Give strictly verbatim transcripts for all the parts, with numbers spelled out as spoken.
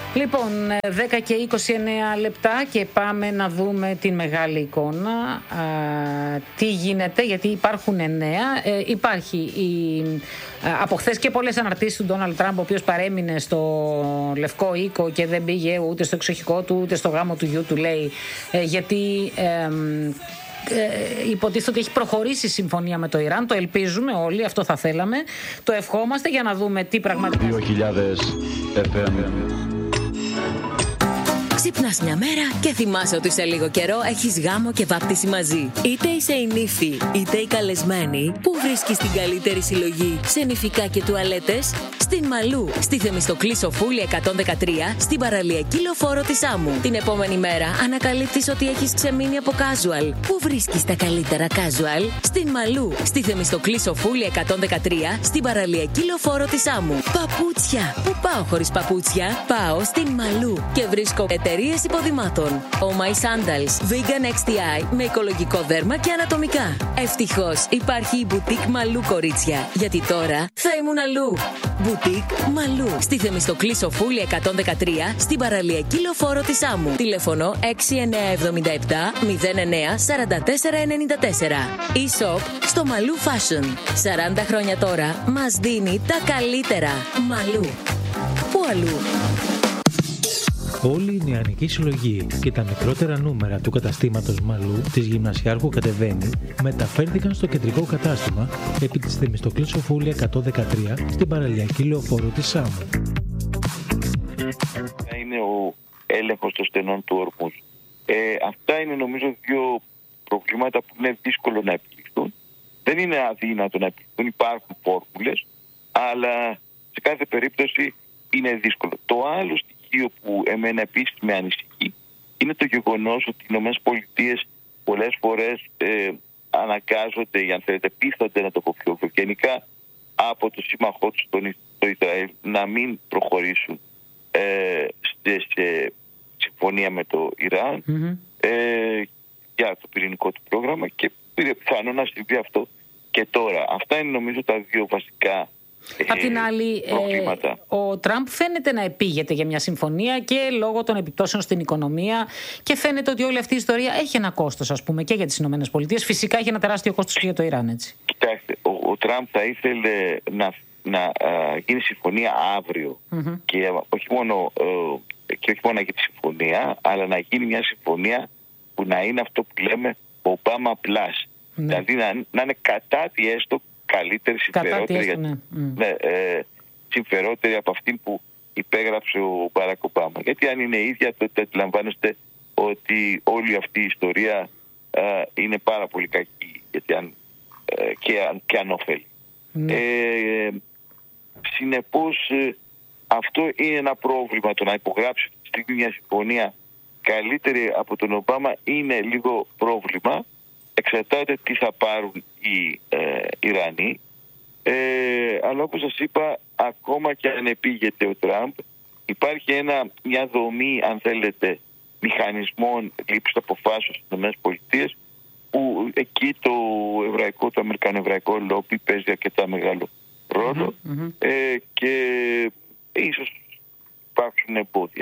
Λοιπόν, δέκα και είκοσι εννέα λεπτά και πάμε να δούμε την μεγάλη εικόνα. Α, τι γίνεται, γιατί υπάρχουν εννέα. Ε, υπάρχει η, α, από χθες και πολλές αναρτήσεις του Ντόναλντ Τραμπ, ο οποίος παρέμεινε στο Λευκό Οίκο και δεν πήγε ούτε στο εξοχικό του, ούτε στο γάμο του γιού του, λέει, ε, γιατί... Ε, Ε, υποτίθεται ότι έχει προχωρήσει η συμφωνία με το Ιράν. Το ελπίζουμε όλοι, αυτό θα θέλαμε. Το ευχόμαστε για να δούμε τι πραγματικά. δύο χιλιάδες εφ εμ. Ξυπνάς μια μέρα και θυμάσαι ότι σε λίγο καιρό έχεις γάμο και βάπτιση μαζί. Είτε είσαι η νύφη, είτε η καλεσμένη, που βρίσκεις την καλύτερη συλλογή σε νηφικά και τουαλέτες? Στην Μαλού, στη Θεμιστοκλή Σοφούλη εκατόν δεκατρία, στην παραλιακή λεωφόρο της Άμμου. Την επόμενη μέρα ανακαλύπτεις ότι έχεις ξεμείνει από casual. Πού βρίσκεις τα καλύτερα casual? Στην Μαλού, στη Θεμιστοκλή Σοφούλη εκατόν δεκατρία, στην παραλιακή λεωφόρο της Άμμου. Παπούτσια! Πού πάω χωρίς παπούτσια? Πάω στην Μαλού και βρίσκω εταιρείες υποδημάτων. Oh My Sandals, Vegan εξ τι άι με οικολογικό δέρμα και ανατομικά. Ευτυχώς υπάρχει η Boutique Μαλού, κορίτσια, γιατί τώρα θα ήμουν αλλού. Boutique Μαλού, στη Θεμιστοκλή Σοφούλη εκατόν δεκατρία, στην παραλιακή λεωφόρο της Άμμου. Τηλέφωνο έξι εννιά εβδομήντα επτά μηδέν εννιά σαράντα τέσσερα ενενήντα τέσσερα. E-shop στο Μαλού Fashion. σαράντα χρόνια τώρα μας δίνει τα καλύτερα. Μαλού. Πού αλλού? Όλη η νεανική συλλογή και τα μικρότερα νούμερα του καταστήματος Μαλού της Γυμνασιάρχου Κατεβαίνει μεταφέρθηκαν στο κεντρικό κατάστημα επί της Θεμιστοκλής Σοφούλη εκατόν δεκατρία στην παραλιακή λεωφόρο της Σάμου. Είναι ο έλεγχος των στενών του ορμούς. Ε, αυτά είναι νομίζω δύο προβλήματα που είναι δύσκολο να επιληθούν. Δεν είναι αδύνατο να επιληθούν, υπάρχουν φόρμουλες, αλλά σε κάθε περίπτωση είναι δύσκολο. Το άλλο στοιχείο που εμένα επίσης με ανησυχεί είναι το γεγονός ότι οι Ηνωμένες Πολιτείες πολλές φορές ε, αναγκάζονται, ή αν θέλετε πείθονται, να το πω πιο ευγενικά, από το σύμμαχό τους τον το Ισραήλ να μην προχωρήσουν ε, σε, σε συμφωνία με το Ιράν mm-hmm. ε, για το πυρηνικό του πρόγραμμα, και πιθανόν να συμβεί αυτό και τώρα. Αυτά είναι νομίζω τα δύο βασικά. Απ' την άλλη, ε, ο Τραμπ φαίνεται να επήγεται για μια συμφωνία και λόγω των επιπτώσεων στην οικονομία, και φαίνεται ότι όλη αυτή η ιστορία έχει ένα κόστος, ας πούμε, και για τις Ηνωμένες Πολιτείες. Φυσικά έχει ένα τεράστιο κόστος και για το Ιράν, έτσι. Κοιτάξτε, ο, ο Τραμπ θα ήθελε να, να α, γίνει συμφωνία αύριο mm-hmm. και, όχι μόνο, ε, και όχι μόνο για τη συμφωνία, αλλά να γίνει μια συμφωνία που να είναι αυτό που λέμε Obama Plus. Ναι. Δηλαδή να, να είναι κατά τη έστω καλύτερη, συμφερότερη, έστω, ναι. Ναι, ε, συμφερότερη από αυτήν που υπέγραψε ο Μπαράκ Ομπάμα. Γιατί αν είναι ίδια, τότε αντιλαμβάνεστε ότι όλη αυτή η ιστορία ε, είναι πάρα πολύ κακή, γιατί αν, ε, και, και ανώφελη. Ναι. Ε, συνεπώς ε, αυτό είναι ένα πρόβλημα. Το να υπογράψει αυτή τη στιγμή μια συμφωνία καλύτερη από τον Ομπάμα είναι λίγο πρόβλημα. Εξαρτάται τι θα πάρουν οι ε, Ιρανοί. Ε, αλλά όπως σας είπα, ακόμα και αν επήγεται ο Τραμπ, υπάρχει ένα, μια δομή, αν θέλετε, μηχανισμών λήψης αποφάσεων στις ΗΠΑ, που εκεί το εβραϊκό, το αμερικανοεβραϊκό λόμπι παίζει αρκετά μεγάλο ρόλο mm-hmm. ε, και ίσως υπάρξουν εμπόδια.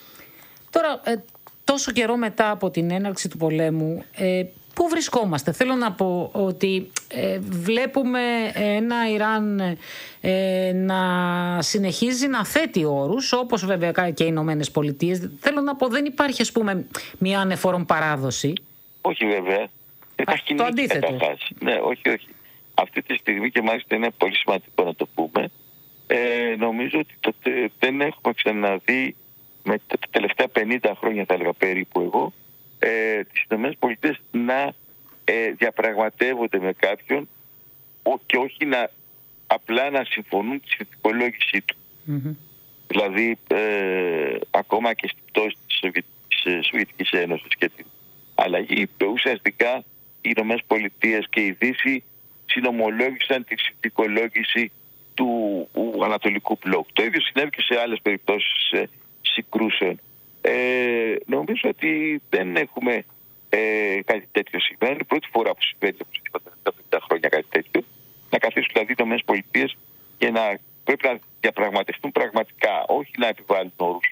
Τώρα, ε, τόσο καιρό μετά από την έναρξη του πολέμου, ε, πού βρισκόμαστε? Θέλω να πω ότι ε, βλέπουμε ένα Ιράν ε, να συνεχίζει να θέτει όρους, όπως βέβαια και οι Ηνωμένες Πολιτείες. Θέλω να πω, δεν υπάρχει, ας πούμε, μια ανεφόρον παράδοση. Όχι βέβαια. Αυτό το αντίθετο. Ναι, όχι, όχι. Αυτή τη στιγμή, και μάλιστα είναι πολύ σημαντικό να το πούμε, ε, νομίζω ότι το, δεν έχουμε ξαναδεί με τα τελευταία πενήντα χρόνια, θα έλεγα περίπου εγώ, ε, τις ΗΠΑ να ε, διαπραγματεύονται με κάποιον ο, και όχι να απλά να συμφωνούν τη συνθηκολόγησή του. Mm-hmm. Δηλαδή ε, ακόμα και στην πτώση της Σοβιετικής, Σοβιετικής Ένωσης και την αλλαγή, ουσιαστικά οι ΗΠΑ και η Δύση συνομολόγησαν τη συνθηκολόγηση του Ανατολικού μπλοκ. Το ίδιο συνέβη και σε άλλες περιπτώσεις ε, συγκρούσεων. Ε, νομίζω ότι δεν έχουμε ε, κάτι τέτοιο συμβαίνει. Είναι η πρώτη φορά που συμβαίνει από τα πενήντα χρόνια κάτι τέτοιο. Να καθίσουν δηλαδή οι ΗΠΑ και να πρέπει να διαπραγματευτούν πραγματικά, όχι να επιβάλλουν όρους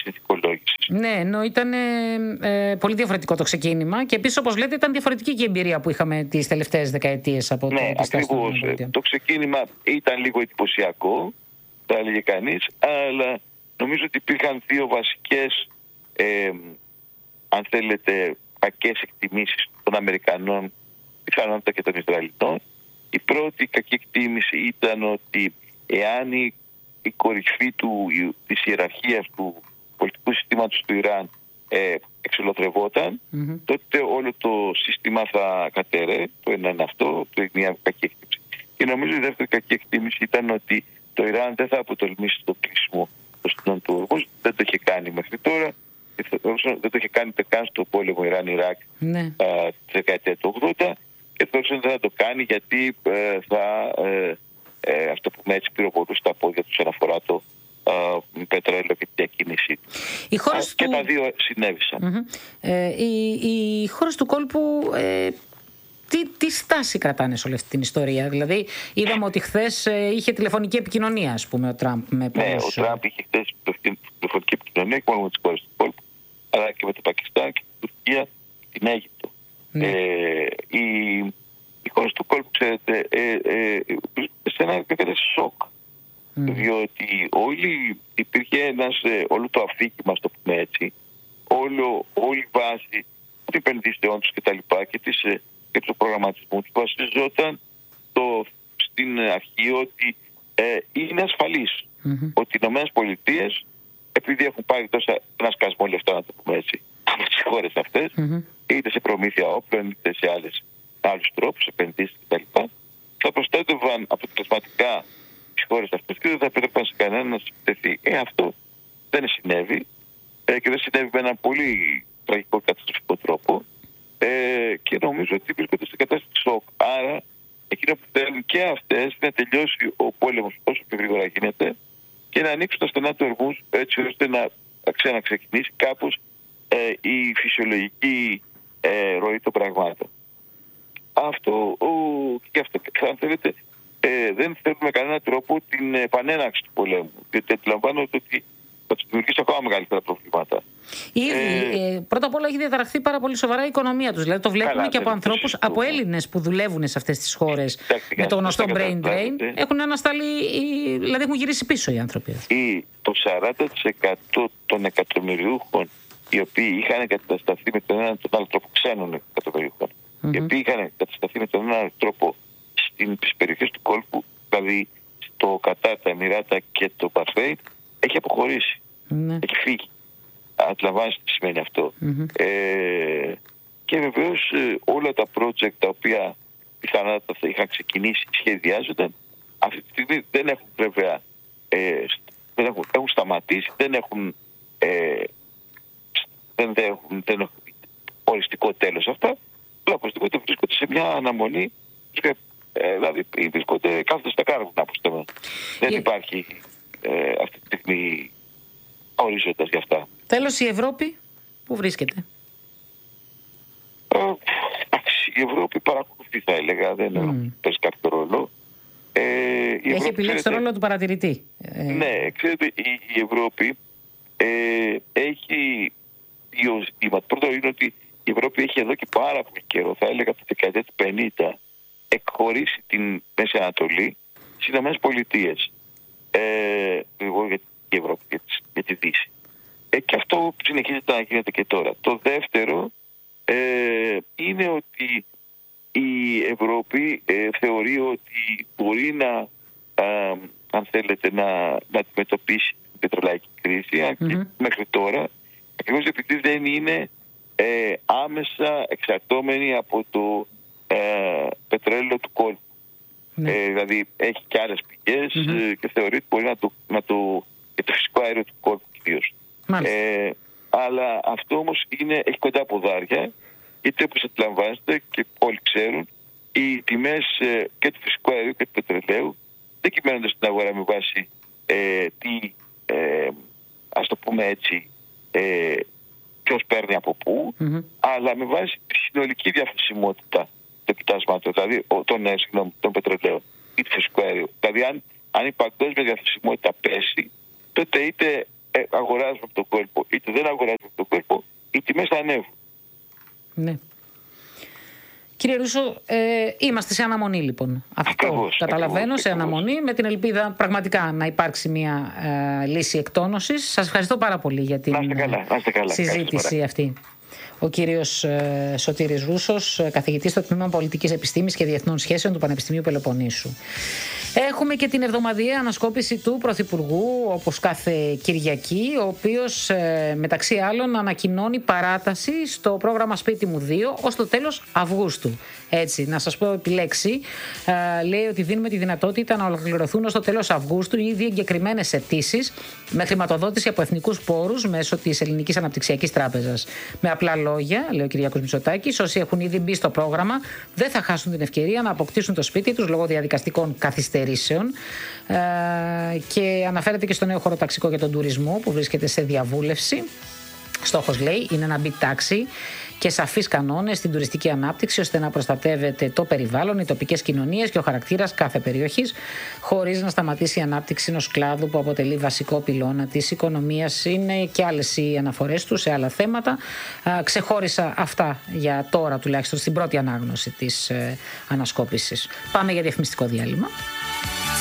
συνθηκολόγησης. Ναι, ενώ ήταν ε, ε, πολύ διαφορετικό το ξεκίνημα και επίσης, όπως λέτε, ήταν διαφορετική και η εμπειρία που είχαμε τις τελευταίες δεκαετίες από ναι, το ακριβώς. Το ξεκίνημα ήταν λίγο εντυπωσιακό, θα έλεγε κανείς, αλλά νομίζω ότι υπήρχαν δύο βασικές, ε, αν θέλετε, κακές εκτιμήσεις των Αμερικανών, πιθανότητα και των Ισραηλιτών. Η πρώτη κακή εκτίμηση ήταν ότι εάν η, η κορυφή του, η, της ιεραρχίας του πολιτικού συστήματος του Ιράν ε, εξολοθρευόταν, mm-hmm. τότε όλο το σύστημα θα κατέρε. Το ένα είναι αυτό, το είναι μια κακή εκτίμηση. Και νομίζω η δεύτερη κακή εκτίμηση ήταν ότι το Ιράν δεν θα αποτολμήσει το κλείσιμο των στενών του ορμούς. Δεν το είχε κάνει μέχρι τώρα. Δεν το είχε κάνει καν στο πόλεμο Ιράν-Ιράκ ναι. τη δεκαετία του ογδόντα. Και τουλάχιστον δεν θα το κάνει γιατί ε, θα, ε, ε, αυτό που με έτσι πυροβολούσε τα πόδια του όσον αφορά το ε, πετρέλαιο και τη διακίνησή του. Οι χώρες και του... τα δύο συνέβησαν. Mm-hmm. Ε, οι, οι χώρες του κόλπου ε, τι, τι στάση κρατάνε σε όλη αυτή την ιστορία? Δηλαδή είδαμε ότι χθες ε, είχε τηλεφωνική επικοινωνία, ας πούμε, ο Τραμπ με πολλούς... Ναι, ο Τραμπ είχε χθες τηλεφωνική επικοινωνία και μόνο με τις χώρες του κόλπου, αλλά και με το Πακιστάν και την Τουρκία και την Αίγυπτο. Ναι. Ε, οι, οι χώρες του κόλπου, ξέρετε, ε, ε, σε ένα επίπεδο σοκ. Mm. Διότι όλοι, υπήρχε ένας, ε, όλο το αφήγημα, το πούμε έτσι, όλο, όλη η βάση των επενδύσεων τους και τα λοιπά και, της, ε, και του προγραμματισμού τους βασιζόταν το, στην αρχή ότι ε, είναι ασφαλής. Mm-hmm. Ότι οι Ηνωμένες Πολιτείες, επειδή έχουν πάρει τόσα ένα σκασμό λεφτά, να το πούμε έτσι, από τις χώρες αυτές, mm-hmm. είτε σε προμήθεια όπλων, είτε σε άλλες, άλλους τρόπους, επενδύσεις κτλ., θα προστάτευαν αποτελεσματικά τις χώρες αυτές και δεν θα επέτρεπαν σε κανέναν να συμμετέχει. Ε, αυτό δεν συνέβη ε, και δεν συνέβη με έναν πολύ τραγικό καταστροφικό τρόπο ε, και νομίζω ότι βρίσκονται σε κατάσταση σοκ. Άρα, εκείνο που θέλουν και αυτές είναι να τελειώσει ο πόλεμος όσο πιο γρήγορα γίνεται και να ανοίξουν τα στενά του ορμούς έτσι ώστε να ξαναξεκινήσει κάπως ε, η φυσιολογική ε, ροή των πραγμάτων. Αυτό, ο, και αυτό, αν θέλετε, ε, δεν θέλουμε με κανέναν τρόπο την επανέναξη του πολέμου. Γιατί αντιλαμβάνονται ότι θα τους δημιουργήσει ακόμα μεγαλύτερα προβλήματα. Ήδη, ε, ε, πρώτα απ' όλα έχει διαταραχθεί πάρα πολύ σοβαρά η οικονομία τους. Δηλαδή το βλέπουμε καλά, και από ανθρώπους, από Έλληνες που δουλεύουν σε αυτές τις χώρες με το γνωστό brain drain. Έχουν ανασταλεί, δηλαδή έχουν γυρίσει πίσω οι άνθρωποι. Ή το σαράντα τοις εκατό των εκατομμυριούχων οι οποίοι είχαν κατασταθεί με τον έναν τον άλλο τρόπο, ξένων εκατομμυριούχων, mm-hmm. οι οποίοι είχαν κατασταθεί με τον έναν άλλο τρόπο στις περιοχές του κόλπου, δηλαδή στο Κατάρ, τα Εμιράτα και το Μπαχρέιν, έχει αποχωρήσει. Mm-hmm. Έχει φύγει. Αντιλαμβάνεστε τι σημαίνει αυτό. Mm-hmm. Ε, και βεβαίως ε, όλα τα project τα οποία πιθανότατα θα είχαν ξεκινήσει, σχεδιάζονταν, αυτή τη στιγμή δεν έχουν βέβαια ε, δεν έχουν, έχουν σταματήσει, δεν έχουν, ε, δεν, δεν έχουν, δεν έχουν οριστικό τέλος αυτά, αλλά οπωσδήποτε βρίσκονται σε μια αναμονή, ε, δηλαδή βρίσκονται κάθονται στα κάρβουνα, όπως λέμε. Δεν υπάρχει ε, αυτή τη στιγμή ορίζοντας για αυτά. Τέλος, η Ευρώπη πού βρίσκεται? Ε, η Ευρώπη παρακολουθεί, θα έλεγα, δεν mm. παίζει κάποιο ρόλο. Ε, η Έχει Ευρώπη, επιλέξει τον ρόλο του παρατηρητή. Ναι, ξέρετε, η, η Ευρώπη ε, έχει δύο ζητήματα. Πρώτο είναι ότι η Ευρώπη έχει εδώ και πάρα πολύ καιρό, θα έλεγα από τη δεκαετία του πενήντα, εκχωρήσει την Μέση Ανατολή στις Ηνωμένες Πολιτείες. Ε, εγώ για την Ευρώπη, για, για τη Δύση. Ε, και αυτό συνεχίζεται να γίνεται και τώρα. Το δεύτερο ε, είναι ότι η Ευρώπη ε, θεωρεί ότι μπορεί να, ε, αν θέλετε, να, να αντιμετωπίσει την πετρελαϊκή κρίση, αν mm-hmm. και μέχρι τώρα, ακριβώς επειδή δεν είναι ε, άμεσα εξαρτώμενη από το ε, πετρέλαιο του κόλπου. Mm-hmm. Ε, δηλαδή έχει και άλλες πηγές mm-hmm. ε, και θεωρεί ότι μπορεί να το, να το, και το φυσικό αέριο του κόλπου κυρίως. Ε, αλλά αυτό όμως είναι, έχει κοντά ποδάρια, γιατί όπως αντιλαμβάνεστε και όλοι ξέρουν, οι τιμές ε, και του φυσικού αερίου και του πετρελαίου δεν κυμαίνονται στην αγορά με βάση ε, τι, ε, ας το πούμε έτσι, ε, ποιος παίρνει από πού, mm-hmm. αλλά με βάση τη συνολική διαθεσιμότητα των κοιτάσματων, δηλαδή των, ε, συγγνώμη, των πετρελαίων ή του φυσικού αερίου. Δηλαδή αν, αν η παγκόσμια διαθεσιμότητα πέσει, τότε είτε ε, αγοράζουμε από τον κόλπο είτε δεν αγοράζουμε από τον κόλπο, οι τιμές θα ανέβουν. Ναι. Κύριε Ρούσο, ε, είμαστε σε αναμονή λοιπόν. Αυτό Ακριβώς, καταλαβαίνω, ακριβώς, σε αναμονή, ακριβώς. Με την ελπίδα πραγματικά να υπάρξει μια ε, λύση εκτόνωσης. Σας ευχαριστώ πάρα πολύ για την να καλά, να καλά. συζήτηση αυτή. Ο κύριος ε, Σωτήρης Ρούσος, καθηγητής στο Τμήμα Πολιτικής Επιστήμης και Διεθνών Σχέσεων του Πανεπιστημίου Πελοποννήσου. Έχουμε και την εβδομαδιαία ανασκόπηση του Πρωθυπουργού, όπως κάθε Κυριακή, ο οποίος ε, μεταξύ άλλων ανακοινώνει παράταση στο πρόγραμμα Σπίτι μου δύο ως το τέλος Αυγούστου. Έτσι, να σας πω επιλέξει, ε, λέει ότι δίνουμε τη δυνατότητα να ολοκληρωθούν ως το τέλος Αυγούστου ήδη εγκεκριμένες αιτήσεις με χρηματοδότηση από εθνικούς πόρους μέσω της Ελληνικής Αναπτυξιακής Τράπεζας. Με απλά λόγια, λέει ο Κυριάκος Μητσοτάκης, όσοι έχουν ήδη μπει στο πρόγραμμα δεν θα χάσουν την ευκαιρία να αποκτήσουν το σπίτι τους λόγω διαδικαστικών καθυστερήσεων. Ε, και αναφέρεται και στο νέο χωροταξικό για τον τουρισμό που βρίσκεται σε διαβούλευση. Στόχος, λέει, είναι να μπει τάξη και σαφείς κανόνες στην τουριστική ανάπτυξη ώστε να προστατεύεται το περιβάλλον, οι τοπικές κοινωνίες και ο χαρακτήρας κάθε περιοχής, χωρίς να σταματήσει η ανάπτυξη ενός κλάδου που αποτελεί βασικό πυλώνα της οικονομίας. Είναι και άλλες οι αναφορές του σε άλλα θέματα. Α, ξεχώρισα αυτά για τώρα, τουλάχιστον στην πρώτη ανάγνωση της ε, ανασκόπησης. Πάμε για διαφημιστικό διάλειμμα.